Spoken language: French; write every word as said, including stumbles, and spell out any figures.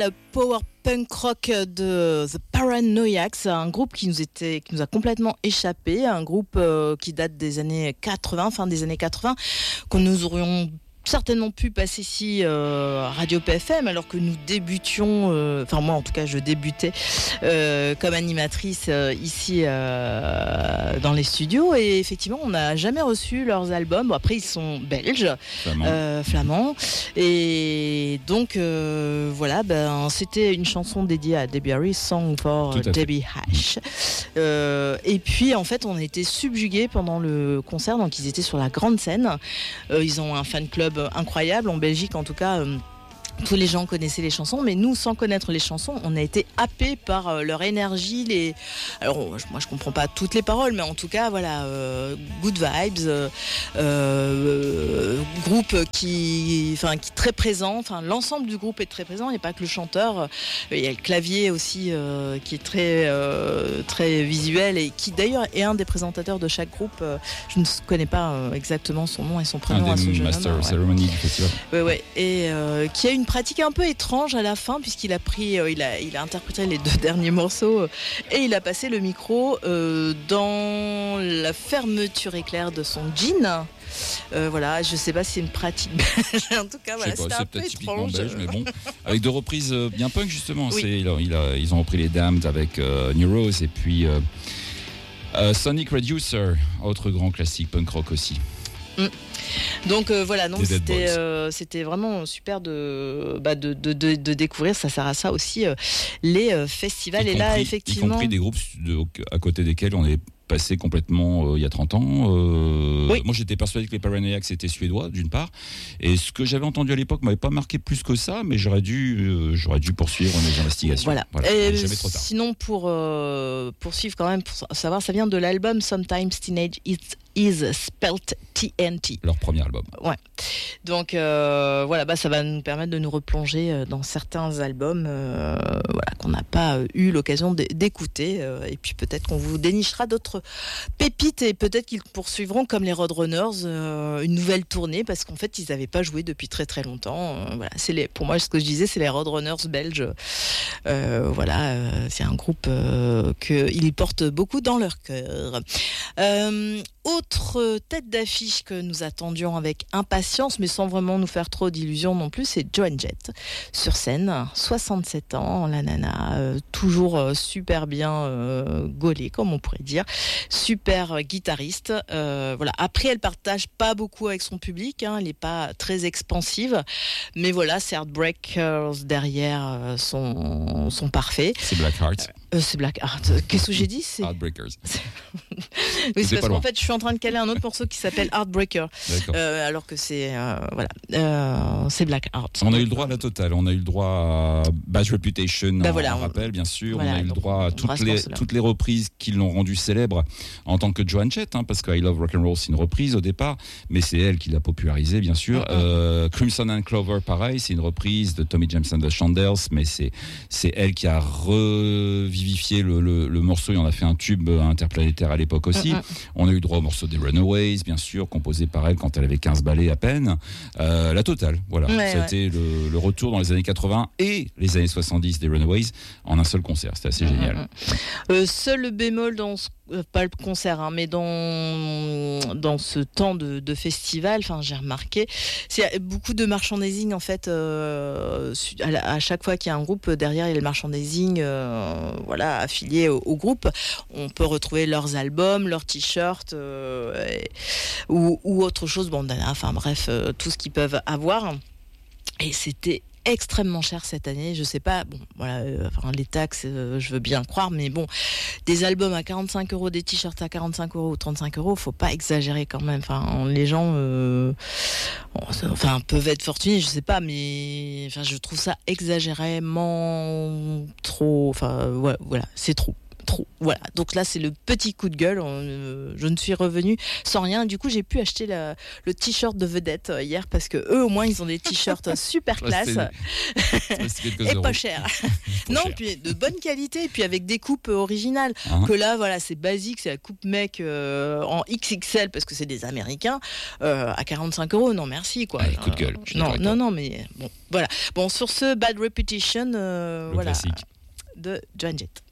le power punk rock de The Paranoiacs, un groupe qui nous était, qui nous a complètement échappé, un groupe euh, qui date des années quatre-vingts, fin des années quatre-vingts, qu'on nous aurions certainement pu passer ici euh, Radio P F M alors que nous débutions, euh, enfin moi en tout cas je débutais euh, comme animatrice euh, ici euh, dans les studios, et effectivement on n'a jamais reçu leurs albums. Bon, après ils sont belges, flamands, euh, flamands et donc euh, voilà, ben, c'était une chanson dédiée à Debbie Harry, Song for Debbie Hash, euh, et puis en fait on a été subjugués pendant le concert. Donc ils étaient sur la grande scène, euh, ils ont un fan club incroyable en Belgique en tout cas. euh, Tous les gens connaissaient les chansons, mais nous, sans connaître les chansons, on a été happés par euh, leur énergie. Les... Alors, moi, je comprends pas toutes les paroles, mais en tout cas, voilà, euh, good vibes, euh, euh, groupe qui, enfin, qui est très présent. Enfin, l'ensemble du groupe est très présent. Il n'y a pas que le chanteur. Il y a le clavier aussi euh, qui est très, euh, très visuel et qui, d'ailleurs, est un des présentateurs de chaque groupe. Euh, je ne connais pas euh, exactement son nom et son prénom un à ce jeune Master homme. of Ceremony du festival. Ouais, ouais. Et euh, qui a une pratique un peu étrange à la fin, puisqu'il a pris, euh, il a, il a interprété les deux derniers morceaux euh, et il a passé le micro euh, dans la fermeture éclair de son jean. Euh, voilà, je sais pas si c'est une pratique belge. En tout cas, voilà, pas, c'était un peu étrange. Belge, mais bon, avec deux reprises bien punk justement. Oui. C'est, il a, il a, ils ont repris les Damned avec euh, New Rose et puis euh, euh, Sonic Reducer, autre grand classique punk rock aussi. Mm. Donc euh, voilà, donc c'était, euh, c'était vraiment super de, bah, de, de, de, de découvrir, ça sert à ça aussi, euh, les euh, festivals. Y et compris, là, effectivement. Y compris des groupes de, à côté desquels on est passé complètement euh, il y a trente ans. Euh, oui. Moi j'étais persuadé que les Paranoiacs étaient suédois d'une part, et ce que j'avais entendu à l'époque m'avait pas marqué plus que ça, mais j'aurais dû, euh, j'aurais dû poursuivre mes investigations. Voilà. voilà. Et jamais trop tard. Sinon pour euh, poursuivre quand même, pour savoir, ça vient de l'album Sometimes Teenage It's is spelt T N T. Leur premier album. Ouais. Donc euh, voilà, bah ça va nous permettre de nous replonger dans certains albums, euh, voilà, qu'on n'a pas eu l'occasion d'écouter, euh, et puis peut-être qu'on vous dénichera d'autres pépites, et peut-être qu'ils poursuivront comme les Roadrunners euh, une nouvelle tournée, parce qu'en fait ils n'avaient pas joué depuis très très longtemps. Euh, voilà, c'est les, pour moi ce que je disais, c'est les Roadrunners belges. Euh, voilà, euh, c'est un groupe euh, qu'ils portent beaucoup dans leur cœur. Euh, Autre tête d'affiche que nous attendions avec impatience, mais sans vraiment nous faire trop d'illusions non plus, c'est Joan Jett sur scène, soixante-sept ans, la nana, euh, toujours euh, super bien euh, gaulée, comme on pourrait dire, super euh, guitariste. Euh, voilà. Après, elle partage pas beaucoup avec son public, hein, elle n'est pas très expansive, mais voilà, ses Heartbreakers derrière euh, sont, sont parfaits. C'est Blackheart. Euh, c'est Blackheart. Qu'est-ce que j'ai dit, c'est... Heartbreakers. Oui, c'est parce qu'en fait, je suis en train de caler un autre morceau qui s'appelle Heartbreaker. Euh, alors que c'est euh, voilà, euh, c'est Blackheart. On a eu le droit à la totale. On a eu le droit à Bad Reputation, bah on, voilà, on rappelle bien sûr. Voilà, on a eu le droit à toutes les toutes les reprises qui l'ont rendu célèbre en tant que Joan Jett, hein, parce que I Love Rock and Roll c'est une reprise au départ, mais c'est elle qui l'a popularisé bien sûr. Mm-hmm. euh, Crimson and Clover, pareil, c'est une reprise de Tommy James and the Shandels, mais c'est c'est elle qui a revivifié le, le, le morceau et on a fait un tube interplanétaire à l'époque aussi. Mm-hmm. On a eu droit au morceau des Runaways, bien sûr, composé par elle quand elle avait quinze ballets à peine. Euh, la totale, voilà. Ouais, ça a ouais. été le, le retour dans les années quatre-vingts et les années soixante-dix des Runaways en un seul concert. C'était assez mmh, génial. Mmh. Euh, seul bémol dans ce euh, pas le concert, hein, mais dans dans ce temps de, de festival, enfin j'ai remarqué, c'est beaucoup de merchandising en fait. Euh, à, à chaque fois qu'il y a un groupe, derrière il y a le merchandising, euh, voilà, affilié au, au groupe. On peut retrouver leurs albums, leurs t-shirts euh, et, ou, ou autre chose, bandana, enfin bref, euh, tout ce qu'ils peuvent avoir. Et c'était extrêmement cher cette année, je sais pas, bon voilà, euh, enfin les taxes, euh, je veux bien croire, mais bon, des albums à quarante-cinq euros, des t-shirts à quarante-cinq euros ou trente-cinq euros, faut pas exagérer quand même. Enfin, les gens, euh, enfin peuvent être fortunés, je sais pas, mais enfin je trouve ça exagérément trop. Enfin ouais, voilà, c'est trop. trop. Voilà. Donc là, c'est le petit coup de gueule. Euh, je ne suis revenue sans rien. Du coup, j'ai pu acheter la, le t-shirt de Vedette euh, hier parce que eux, au moins, ils ont des t-shirts super classe et pas cher. non, cher. Puis de bonne qualité, et puis avec des coupes originales. Hein que là, voilà, c'est basique, c'est la coupe mec euh, en X X L parce que c'est des Américains euh, à quarante-cinq euros. Non, merci quoi. Allez, coup de gueule. Euh, non, non, non, mais bon, voilà. Bon, sur ce Bad Reputation, euh, voilà, classique de Joan Jett.